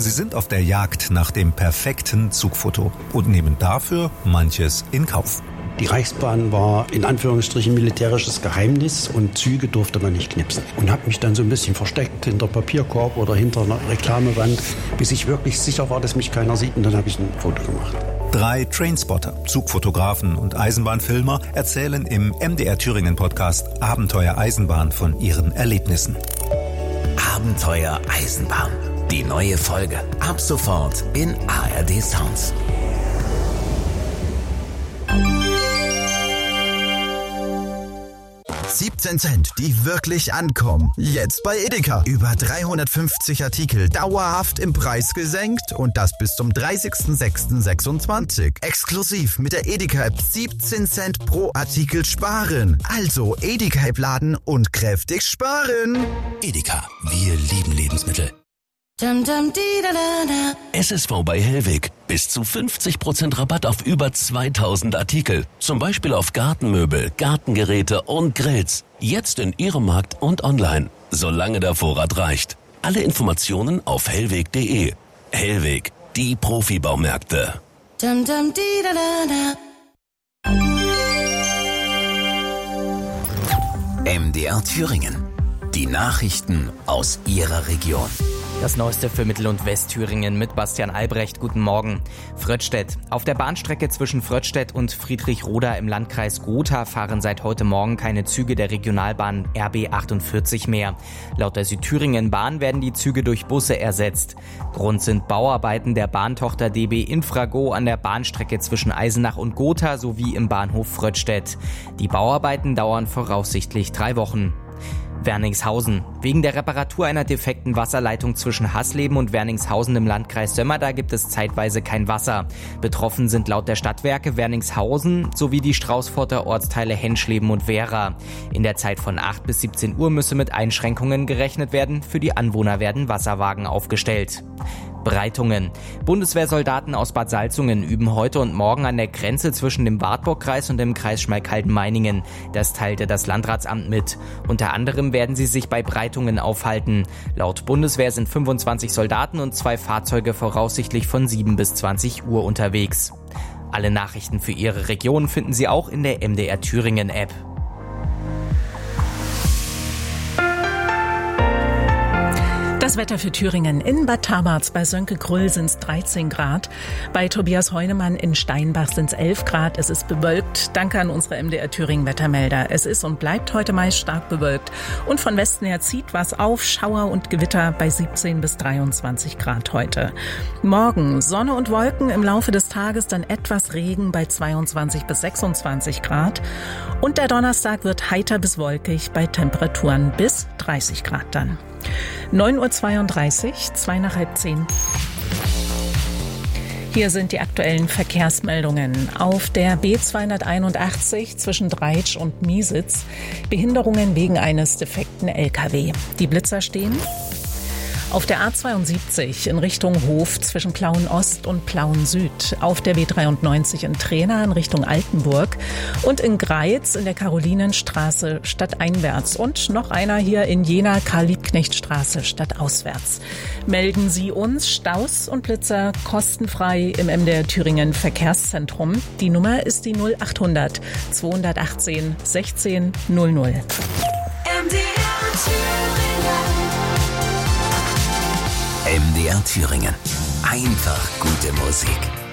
Sie sind auf der Jagd nach dem perfekten Zugfoto und nehmen dafür manches in Kauf. Die Reichsbahn war in Anführungsstrichen militärisches Geheimnis und Züge durfte man nicht knipsen. Und habe mich dann so ein bisschen versteckt hinter Papierkorb oder hinter einer Reklamewand, bis ich wirklich sicher war, dass mich keiner sieht, und dann habe ich ein Foto gemacht. 3 Trainspotter, Zugfotografen und Eisenbahnfilmer erzählen im MDR Thüringen Podcast Abenteuer Eisenbahn von ihren Erlebnissen. Abenteuer Eisenbahn. Die neue Folge ab sofort in ARD Sounds. 17 Cent, die wirklich ankommen. Jetzt bei Edeka. Über 350 Artikel dauerhaft im Preis gesenkt und das bis zum 30.06.26. Exklusiv mit der Edeka-App 17 Cent pro Artikel sparen. Also Edeka-App laden und kräftig sparen. Edeka, wir lieben Lebensmittel. SSV bei Hellweg. Bis zu 50% Rabatt auf über 2000 Artikel. Zum Beispiel auf Gartenmöbel, Gartengeräte und Grills. Jetzt in Ihrem Markt und online. Solange der Vorrat reicht. Alle Informationen auf hellweg.de. Hellweg, die Profibaumärkte. MDR Thüringen. Die Nachrichten aus Ihrer Region. Das Neueste für Mittel- und Westthüringen mit Bastian Albrecht. Guten Morgen. Fröttstedt. Auf der Bahnstrecke zwischen Fröttstedt und Friedrichroda im Landkreis Gotha fahren seit heute Morgen keine Züge der Regionalbahn RB 48 mehr. Laut der Südthüringen-Bahn werden die Züge durch Busse ersetzt. Grund sind Bauarbeiten der Bahntochter DB Infrago an der Bahnstrecke zwischen Eisenach und Gotha sowie im Bahnhof Fröttstedt. Die Bauarbeiten dauern voraussichtlich 3 Wochen. Werningshausen. Wegen der Reparatur einer defekten Wasserleitung zwischen Hasleben und Werningshausen im Landkreis Sömmerda gibt es zeitweise kein Wasser. Betroffen sind laut der Stadtwerke Werningshausen sowie die Straußforter Ortsteile Henschleben und Wehra. In der Zeit von 8 bis 17 Uhr müsse mit Einschränkungen gerechnet werden. Für die Anwohner werden Wasserwagen aufgestellt. Breitungen. Bundeswehrsoldaten aus Bad Salzungen üben heute und morgen an der Grenze zwischen dem Wartburgkreis und dem Kreis Schmalkalden-Meiningen. Das teilte das Landratsamt mit. Unter anderem werden sie sich bei Breitungen aufhalten. Laut Bundeswehr sind 25 Soldaten und 2 Fahrzeuge voraussichtlich von 7 bis 20 Uhr unterwegs. Alle Nachrichten für Ihre Region finden Sie auch in der MDR Thüringen App. Das Wetter für Thüringen. In Bad Tabarz bei Sönke Grüll sind es 13 Grad. Bei Tobias Heunemann in Steinbach sind es 11 Grad. Es ist bewölkt. Danke an unsere MDR Thüringen Wettermelder. Es ist und bleibt heute meist stark bewölkt. Und von Westen her zieht was auf. Schauer und Gewitter bei 17 bis 23 Grad heute. Morgen Sonne und Wolken, im Laufe des Tages dann etwas Regen bei 22 bis 26 Grad. Und der Donnerstag wird heiter bis wolkig bei Temperaturen bis 30 Grad dann. 9.32 Uhr, 9:55. Hier sind die aktuellen Verkehrsmeldungen. Auf der B281 zwischen Dreitsch und Miesitz Behinderungen wegen eines defekten LKW. Die Blitzer stehen. Auf der A72 in Richtung Hof zwischen Plauen Ost und Plauen Süd. Auf der B93 in Trena in Richtung Altenburg. Und in Greiz in der Karolinenstraße stadteinwärts. Und noch einer hier in Jena, Karl-Liebknecht-Straße stadtauswärts. Melden Sie uns Staus und Blitzer kostenfrei im MDR Thüringen Verkehrszentrum. Die Nummer ist die 0800 218 16 00. MDR Thüringen. Einfach gute Musik.